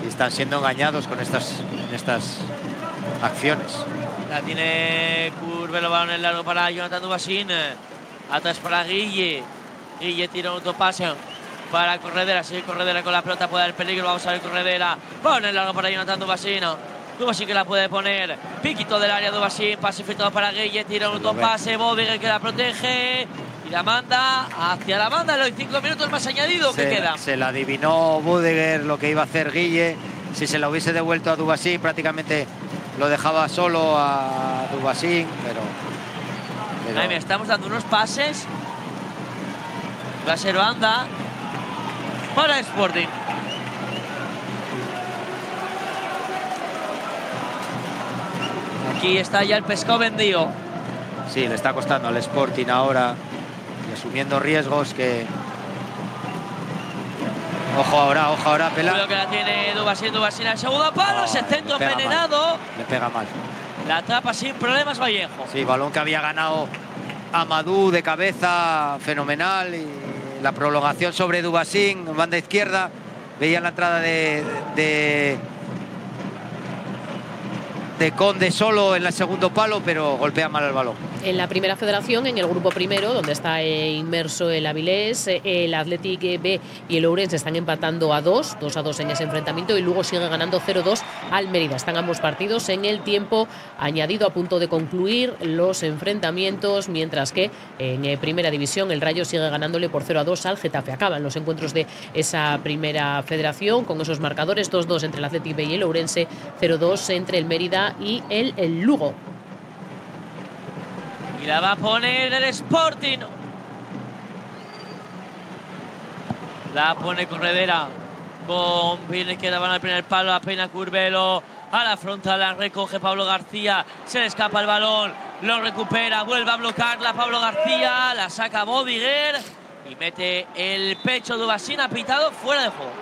y están siendo engañados con estas acciones. La tiene Curbelo, balón en largo para Jonathan Dubasín. Atrás para Guille. Guille tira un autopase para Corredera. Sigue Corredera con la pelota, puede haber peligro. Vamos a ver Corredera. Balón en largo para Jonathan Dubasín. Dubasín que la puede poner. Piquito del área Dubasín. Pase filtrado para Guille. Tira un autopase. Bodiger que la protege. Y la manda hacia la banda. Los 5 minutos más añadido que queda. Se la adivinó Bodiger lo que iba a hacer Guille. Si se la hubiese devuelto a Dubasín, prácticamente lo dejaba solo a Dubasín, pero... Ahí me estamos dando unos pases. Va a ser banda para Sporting. Aquí está ya el pescado vendido. Sí, le está costando al Sporting ahora, y asumiendo riesgos que... Ojo ahora, Pela. Creo que la tiene Dubasín al segundo palo, se centro envenenado. Le pega mal. La atrapa sin problemas Vallejo. Sí, balón que había ganado Amadou de cabeza, fenomenal. Y la prolongación sobre Dubasín, banda izquierda. Veía la entrada de Conde solo en el segundo palo, pero golpea mal el balón. En la primera federación, en el grupo primero, donde está inmerso el Avilés, el Athletic B y el Ourense están empatando a 2-2 en ese enfrentamiento, y luego sigue ganando 0-2 al Mérida. Están ambos partidos en el tiempo añadido, a punto de concluir los enfrentamientos, mientras que en primera división el Rayo sigue ganándole por 0-2 al Getafe. Acaban los encuentros de esa primera federación con esos marcadores: 2-2 entre el Athletic B y el Ourense, 0-2 entre el Mérida y el Lugo. Y la va a poner el Sporting. La pone Corredera. Con pierna izquierda van al primer palo. Apenas Curbelo. A la frontal la recoge Pablo García. Se le escapa el balón. Lo recupera. Vuelve a bloquearla Pablo García. La saca Bodiger. Y mete el pecho de Dubasín. Ha pitado fuera de juego.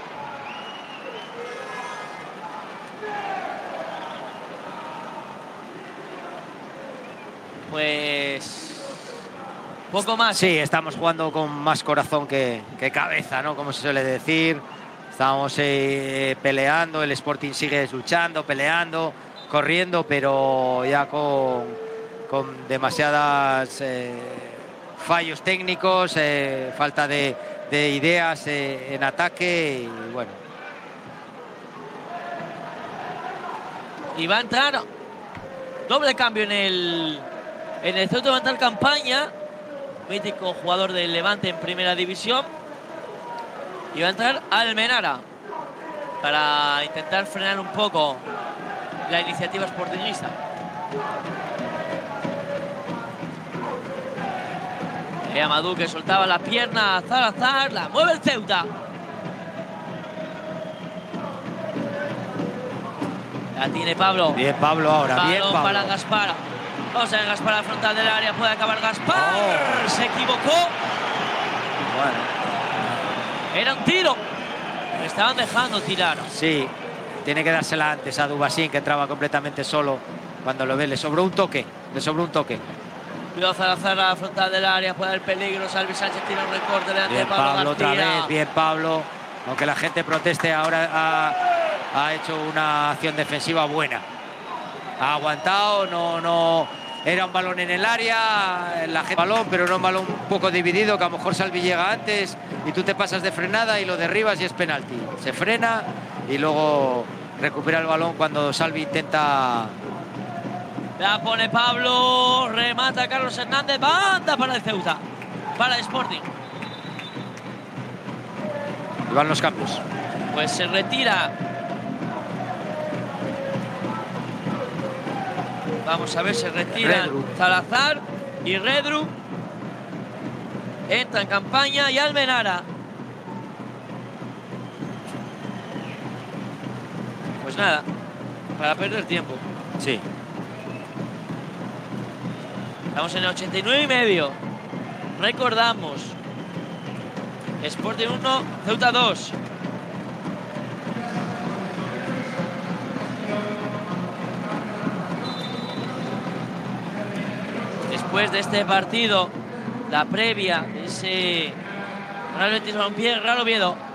Pues poco más. Sí, estamos jugando con más corazón que cabeza, ¿no? Como se suele decir. Estamos peleando, el Sporting sigue luchando, peleando, corriendo, pero ya con demasiadas fallos técnicos, falta de ideas en ataque, y bueno. Y va a entrar doble cambio en el centro de Mental Campaña, mítico jugador del Levante en primera división. Y va a entrar Almenara para intentar frenar un poco la iniciativa sportingista. Amadou que soltaba la pierna a Salazar, la mueve el Ceuta. La tiene Pablo. Bien Pablo ahora, balón bien Pablo. Para Gaspar. Vamos a ver Gaspar a la frontal del área, puede acabar Gaspar. Oh. Se equivocó. Bueno. Era un tiro. Me estaban dejando tirar. Sí, tiene que dársela antes a Dubasín, que entraba completamente solo. Cuando lo ve, le sobró un toque. Cuidado Salazar a la frontal del área, puede haber peligro. Salvi Sánchez tira un recorte delante de Pablo García. Otra vez, bien Pablo. Aunque la gente proteste, ahora ha hecho una acción defensiva buena. Ha aguantado, no era un balón en el área, balón, pero no un balón un poco dividido, que a lo mejor Salvi llega antes y tú te pasas de frenada y lo derribas y es penalti. Se frena y luego recupera el balón cuando Salvi intenta. La pone Pablo, remata Carlos Hernández, banda para el Ceuta, para el Sporting. Y van los cambios. Pues se retira. Vamos a ver, se retiran Salazar y Redru. Entra en Campaña y Almenara. Pues nada, para perder tiempo. Sí. Estamos en el 89,5. Recordamos. Sporting 1, Ceuta 2. Después de este partido, la previa, ese Real Betis Balompié, Real Oviedo.